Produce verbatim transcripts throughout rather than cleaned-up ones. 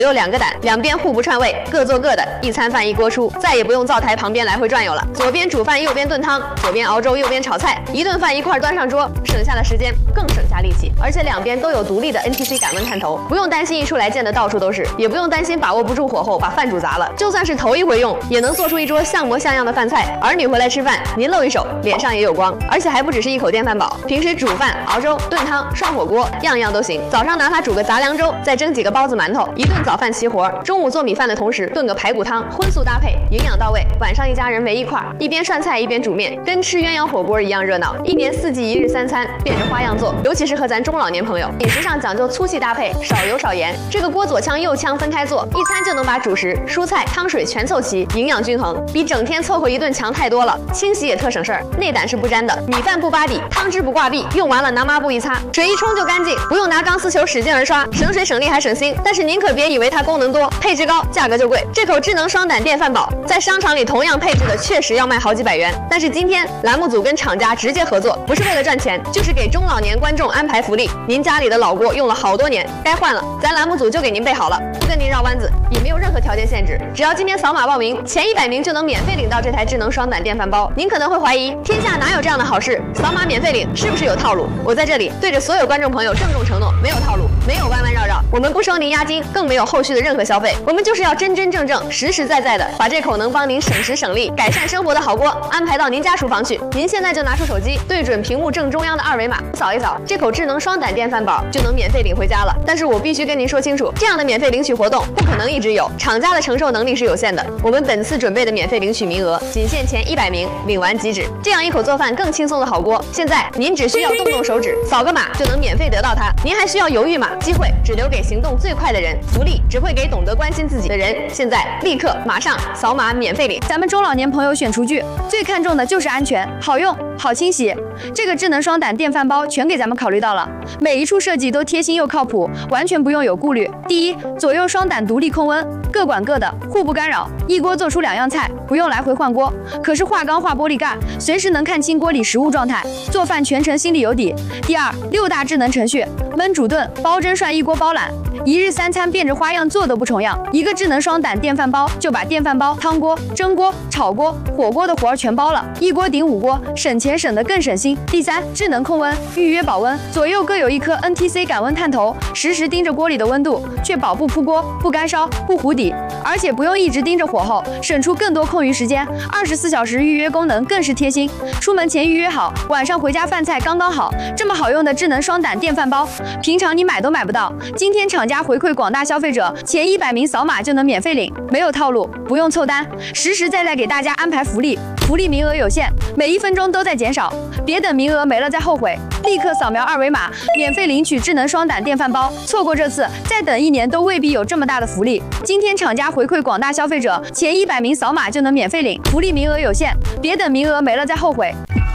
有两个胆，两边互不串味，各做各的，一餐饭一锅出，再也不用灶台旁边来回转悠了。左边煮饭，右边炖汤，左边熬粥，右边炒菜，一顿饭一块端上桌，省下了时间，更省下力气，而且两边都有独立的 N T C 感温探头，不用担心一出来溅得到处都是，也不用担心把握不住火候把饭煮砸了。就算是头一回用，也能做出一桌像模像样的饭菜。儿女回来吃饭，您露一手，脸上也有光，而且还不只是一口电饭煲，平时煮饭、熬粥、炖汤、涮火锅，样样都行。早上拿它煮个杂粮粥，再蒸几个包子馒头，一顿早饭齐活。中午做米饭的同时炖个排骨汤，荤素搭配，营养到位。晚上一家人围一块，一边涮菜一边煮面，跟吃鸳鸯火锅一样热闹。一年四季一日三餐，变着花样做，尤其适合咱中老年朋友。饮食上讲究粗细搭配，少油少盐。这个锅左炝右炝分开做，一餐就能把主食、蔬菜、汤水全凑齐，营养均衡，比整天凑合一顿强太多了。清洗也特省事儿，内胆是不沾的，米饭不扒底，汤汁不挂壁，用完了拿抹布一擦，水一冲就干净，不用拿钢丝球使劲儿刷，省水省力还省心。但是您可别以为它功能多，配置高，价格就贵。这口智能双胆电饭煲在商场里同样配置的确实要卖好几百元，但是今天栏目组跟厂家直接合作，不是为了赚钱，就是给中老年观众安排福利。您家里的老锅用了好多年，该换了，咱栏目组就给您备好了，不跟您绕弯子，也没有任何条件限制，只要今天扫码报名，前一百名就能免费领到这台智能双胆电饭煲。您可能会怀疑，天下哪有这样的好事？扫码免费领是不是有套路？我在这里对着所有观众朋友郑重承诺，没有套路，没有弯弯绕绕，我们不收您押金，更没有后续的任何消费，我们就是要真真正正、实实在在的把这口能帮您省时省力、改善生活的好锅安排到您家厨房去。您现在就拿出手机，对准屏幕正中央的二维码，扫一扫，这口智能双胆电饭煲就能免费领回家了。但是我必须跟您说清楚，这样的免费领取活动不可能一直有，厂家的承受能力是有限的。我们本次准备的免费领取名额仅限前一百名，领完即止。这样一口做饭更轻松的好锅，现在您只需要动动手指，扫个码就能免费得到它。您还需要犹豫吗？机会只留给行动最快的人，福利只会给懂得关心自己的人。现在立刻马上扫码免费领。 咱们中老年朋友选厨具最看重的就是安全、好用、好清洗。这个智能双胆电饭煲全给咱们考虑到了，每一处设计都贴心又靠谱，完全不用有顾虑。第一，左右双胆独立控温，各管各的，互不干扰，一锅做出两样菜，不用来回换锅。可是化钢化玻璃盖，随时能看清锅里食物状态，做饭全程心里有底。第二，六大智能程序，焖煮炖、煲蒸涮一锅包揽，一日三餐变着花样做都不重样。一个智能双胆电饭煲就把电饭煲、汤锅、蒸锅、炒锅、火锅的活儿全包了，一锅顶五锅，省钱省得更省心。第三，智能控温，预约保温，左右各有一颗 N T C 感温探头，实时盯着锅里的温度，确保不扑锅、不干烧、不糊底，而且不用一直盯着火候，省出更多空余时间。二十四小时预约功能更是贴心，出门前预约好，晚上回家饭菜刚刚好。这么好用的智能双胆电饭煲，平常你买都买不到。今天厂家回馈广大消费者，前一百名扫码就能免费领，没有套路，不用凑单，实实在在给大家安排福利。福利名额有限，每一分钟都在减少，别等名额没了再后悔。立刻扫描二维码，免费领取智能双胆电饭煲。错过这次，再等一年都未必有这么大的福利。今天厂家回馈广大消费者，前一百名扫码就能免费领，福利名额有限，别等名额没了再后悔。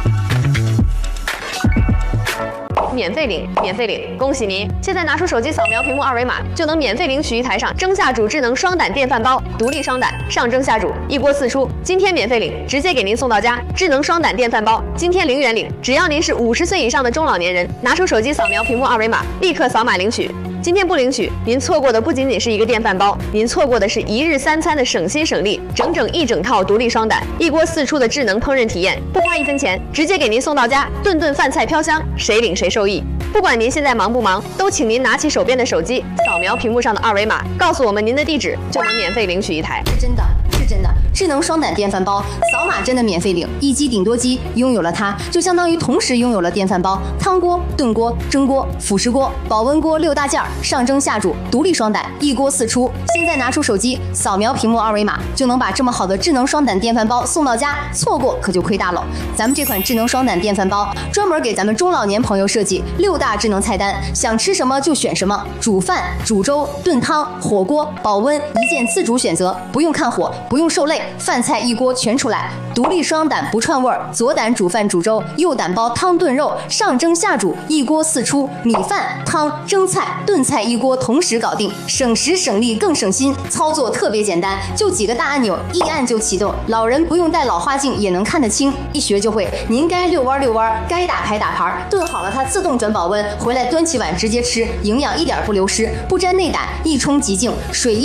免费领，免费领！恭喜您！现在拿出手机扫描屏幕二维码，就能免费领取一台上蒸下煮智能双胆电饭煲，独立双胆，上蒸下煮，一锅四出。今天免费领，直接给您送到家。智能双胆电饭煲，今天零元领，只要您是五十岁以上的中老年人，拿出手机扫描屏幕二维码，立刻扫码领取。今天不领取，您错过的不仅仅是一个电饭煲，您错过的是一日三餐的省心省力，整整一整套独立双胆，一锅四出的智能烹饪体验，不花一分钱，直接给您送到家，顿顿饭菜飘香，谁领谁受益。不管您现在忙不忙，都请您拿起手边的手机，扫描屏幕上的二维码，告诉我们您的地址，就能免费领取一台。 是真的，是真的。智能双胆电饭煲，扫码真的免费领，一机顶多机，拥有了它，就相当于同时拥有了电饭煲、汤锅、炖锅、蒸锅、辅食锅、保温锅六大件儿，上蒸下煮，独立双胆，一锅四出。现在拿出手机，扫描屏幕二维码，就能把这么好的智能双胆电饭煲送到家，错过可就亏大了。咱们这款智能双胆电饭煲，专门给咱们中老年朋友设计六大智能菜单，想吃什么就选什么，煮饭、煮粥、炖汤、火锅、保温，一键自主选择，不用看火，不用受累。 饭菜一锅全出来，独立双胆不串味儿，左胆煮饭煮粥，右胆煲汤炖肉，上蒸下煮，一锅四出，米饭、汤、蒸菜、炖菜一锅同时搞定，省时省力更省心，操作特别简单，就几个大按钮，一按就启动，老人不用带老花镜也能看得清，一学就会。您该遛弯遛弯，该打牌打牌，炖好了它自动转保温，回来端起碗直接吃，营养一点不流失，不沾内胆，一冲即净，水一